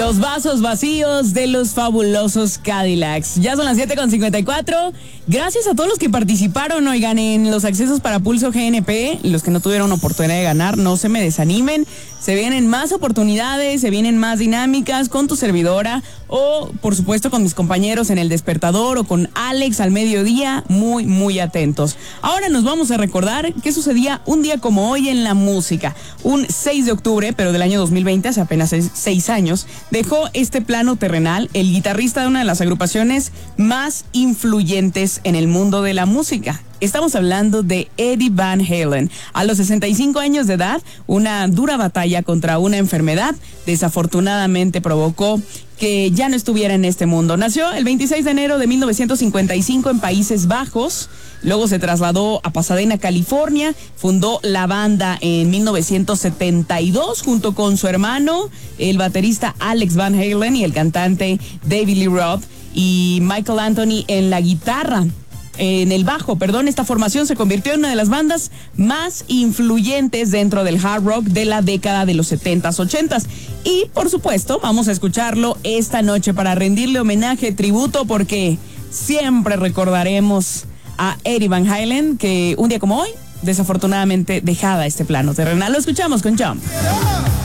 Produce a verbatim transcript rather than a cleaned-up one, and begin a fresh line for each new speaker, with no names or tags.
Los vasos vacíos de los fabulosos Cadillacs. Ya son las siete con cincuenta y cuatro. Gracias a todos los que participaron, oigan, en los accesos para Pulso G N P. Los que no tuvieron oportunidad de ganar, no se me desanimen. Se vienen más oportunidades, se vienen más dinámicas con tu servidora o, por supuesto, con mis compañeros en El Despertador o con Alex al mediodía. Muy, muy atentos. Ahora nos vamos a recordar qué sucedía un día como hoy en la música. Un seis de octubre, pero del año dos mil veinte, hace apenas seis años, dejó este plano terrenal el guitarrista de una de las agrupaciones más influyentes en el mundo de la música. Estamos hablando de Eddie Van Halen. A los sesenta y cinco años de edad, una dura batalla contra una enfermedad desafortunadamente provocó que ya no estuviera en este mundo. Nació el veintiséis de enero de mil novecientos cincuenta y cinco en Países Bajos. Luego se trasladó a Pasadena, California. Fundó la banda en mil novecientos setenta y dos junto con su hermano, el baterista Alex Van Halen, y el cantante David Lee Roth, y Michael Anthony en la guitarra. En el bajo, perdón, esta formación se convirtió en una de las bandas más influyentes dentro del hard rock de la década de los setentas, ochentas. Y, por supuesto, vamos a escucharlo esta noche para rendirle homenaje, tributo, porque siempre recordaremos a Eddie Van Halen, que un día como hoy, desafortunadamente, dejaba este plano terrenal. Lo escuchamos con Jump.